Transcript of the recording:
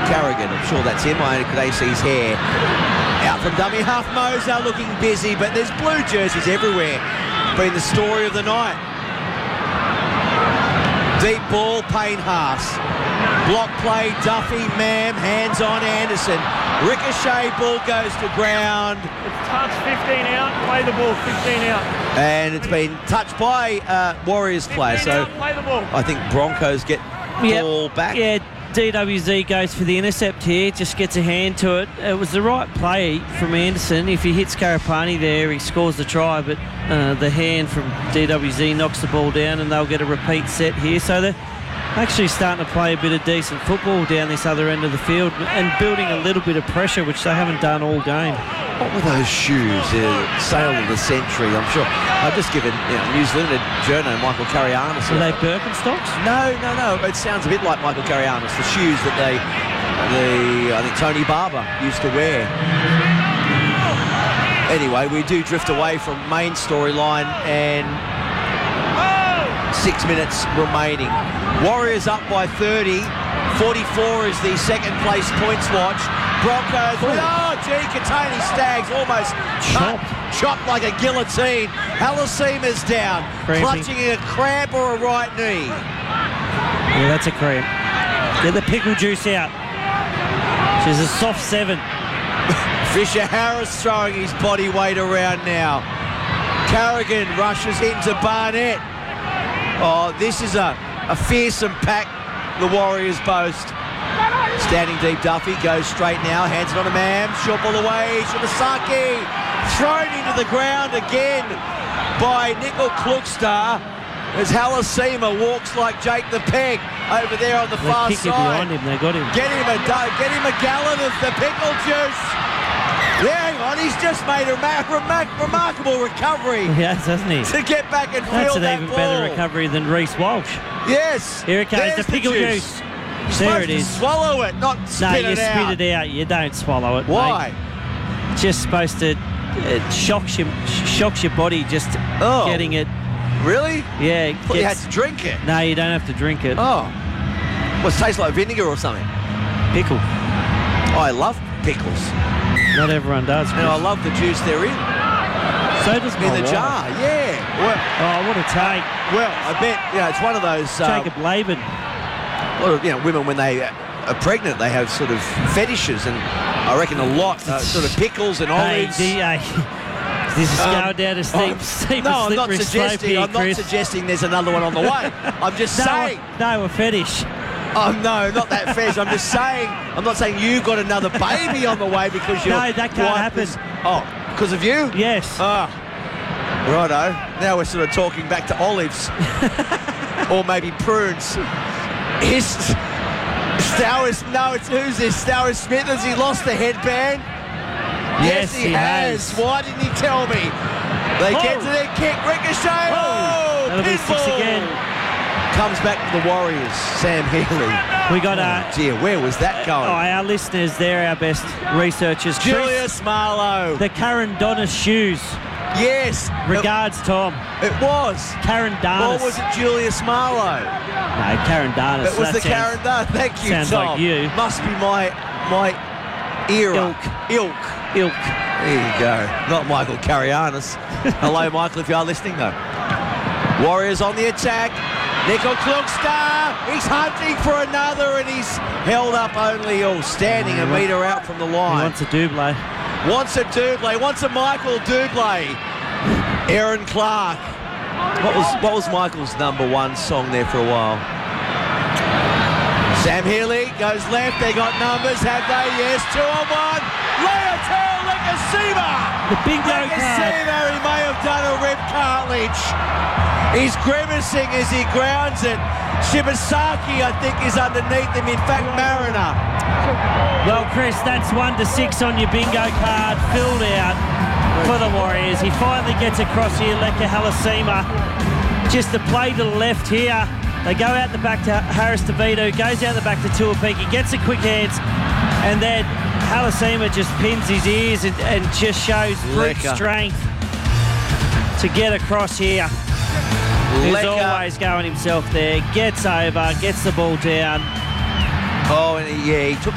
Carrigan. I'm sure that's him. I could see his hair. Out from dummy half, Moser looking busy, but there's blue jerseys everywhere. Been the story of the night. Deep ball, Payne Haas. Block play, Duffy, Mam, hands on Anderson. Ricochet, ball goes to ground. It's touch, 15 out, play the ball, 15 out. And it's been touched by Warriors player, so out, play the ball. I think Broncos get ball back. Yeah, DWZ goes for the intercept here, just gets a hand to it. It was the right play from Anderson. If he hits Karapani there, he scores the try, but the hand from DWZ knocks the ball down and they'll get a repeat set here. So they're actually starting to play a bit of decent football down this other end of the field and building a little bit of pressure, which they haven't done all game. What were those shoes? Sale of the century, I'm sure. I've just given New Zealand journo Michael Carianis. Are they Birkenstocks? No. It sounds a bit like Michael Carianis, the shoes that I think Tony Barber used to wear. Anyway, we do drift away from main storyline and 6 minutes remaining. Warriors up by 30. 44 is the second place points watch. Broncos with, Katoni Staggs almost chopped like a guillotine. Halasima's down, clutching a cramp or a right knee. Yeah, that's a cramp. Get the pickle juice out. She's a soft 7. Fisher Harris throwing his body weight around now. Carrigan rushes into Barnett. Oh, this is a fearsome pack the Warriors boast. Standing deep, Duffy goes straight now, hands it on to Mam, short ball away, Shimasaki, thrown into the ground again by Nickel Klukstar as Halasima walks like Jake the Peg over there on the far side. Behind him, they got him. Get him a gallon of the pickle juice. Yeah, hang on, he's just made a remarkable recovery. Yes, hasn't he? To get back and That's field that an even ball. better recovery than Reece Walsh. Yes. Here it comes, There's the pickle juice. There it is. Swallow it, not spit No, you it out. spit it out. You don't swallow it. Why? Mate. Just supposed to. It shocks your body just getting it. Really? Yeah. I thought you had to drink it. No, you don't have to drink it. Oh. Well, it tastes like vinegar or something. Pickle. Oh, I love pickles. Not everyone does. And I love the juice they're in. So does my In the wife. jar, yeah. Well, Oh, what a take. well, I bet it's one of those. Jacob Laban. A lot of women when they are pregnant, they have sort of fetishes, and I reckon a lot sort of pickles and olives. This is going down a steep No, I'm not slippery slope suggesting. here, I'm not Chris. suggesting there's another one on the way. I'm just saying. No, a fetish. Oh no, not that fetish. I'm just saying. I'm not saying you've got another baby on the way because you're. No, that can't happen. Because of you? Yes. Righto. Now we're sort of talking back to olives, or maybe prunes. Who's this? Stowers Smith, has he lost the headband? Yes, he has. Why didn't he tell me? They get to their kick, ricochet. That'll be 6 again. Comes back to the Warriors, Sam Healy. We got dear, where was that going? our listeners, they're our best researchers. Julius Marlowe. The Karen Donis shoes. Yes. Regards, Tom. It was. Karen Donis. Or was it Julius Marlowe? No, Karen Donis. It was the Karen Donis. Thank you, sounds Tom. like you. Must be my era. Ilk. There you go. Not Michael Carianis. Hello, Michael, if you are listening, though. Warriors on the attack. Nickel Klukstar. He's hunting for another, and he's held up only standing a metre out from the line. He wants a double. Wants a Michael Double. Aaron Clark. What was Michael's #1 song there for a while? Sam Healy goes left. They got numbers, have they? Yes, 2 on 1. Leotel Lekasima. The bingo card. Lekasima, he may have done a rib cartilage. He's grimacing as he grounds it. Shibasaki, I think, is underneath him. In fact, Mariner. Well, Chris, that's 1 to 6 on your bingo card, filled out for the Warriors. He finally gets across here, Leka Halasima. Just the play to the left here. They go out the back to Harris DeVito, goes out the back to Tuapiki, gets a quick hands, and then Halasima just pins his ears and just shows brute strength to get across here. He's always going himself there, gets over, gets the ball down. Oh, and he took